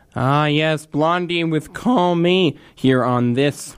Ah, yes, Blondie with Call Me here on this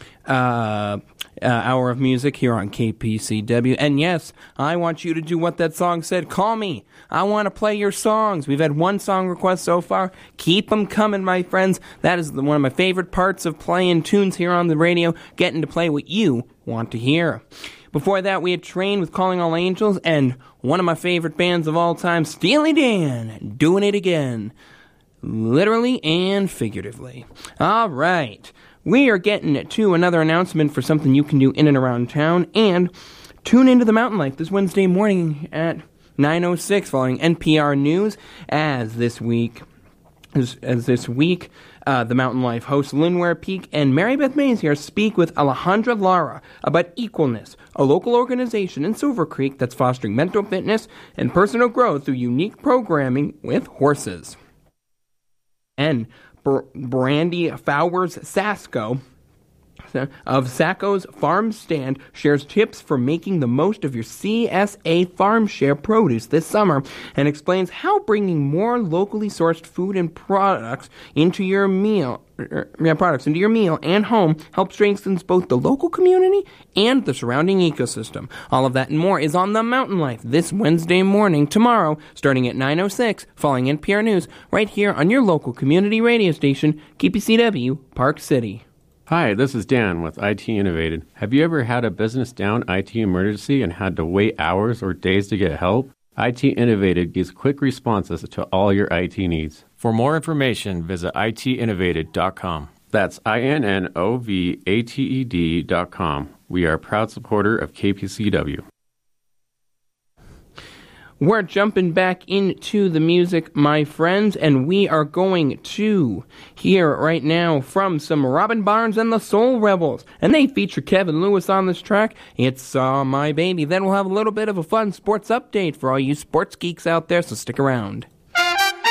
hour of music here on KPCW. And yes, I want you to do what that song said. Call me. I want to play your songs. We've had one song request so far. Keep them coming, my friends. That is one of my favorite parts of playing tunes here on the radio, getting to play what you want to hear. Before that, we had Train with Calling All Angels, and one of my favorite bands of all time, Steely Dan, Doing It Again. Literally and figuratively. All right. We are getting to another announcement for something you can do in and around town, and tune into the Mountain Life this Wednesday morning at 9:06 following NPR News as this week, the Mountain Life hosts Linware Peak and Mary Beth Mays here speak with Alejandra Lara about Equalness, a local organization in Silver Creek that's fostering mental fitness and personal growth through unique programming with horses. And Brandy Fowers Sasko of Sacco's Farm Stand shares tips for making the most of your CSA Farm Share produce this summer and explains how bringing more locally sourced food and products into your meal and home helps strengthen both the local community and the surrounding ecosystem. All of that and more is on The Mountain Life this Wednesday morning, tomorrow, starting at 9:06, following NPR News, right here on your local community radio station, KPCW, Park City. Hi, this is Dan with IT Innovated. Have you ever had a business down IT emergency and had to wait hours or days to get help? IT Innovated gives quick responses to all your IT needs. For more information, visit itinnovated.com. That's INNOVATED.com. We are a proud supporter of KPCW. We're jumping back into the music, my friends, and we are going to hear right now from some Robin Barnes and the Soul Rebels. And they feature Kevin Lewis on this track. It's My Baby. Then we'll have a little bit of a fun sports update for all you sports geeks out there, so stick around.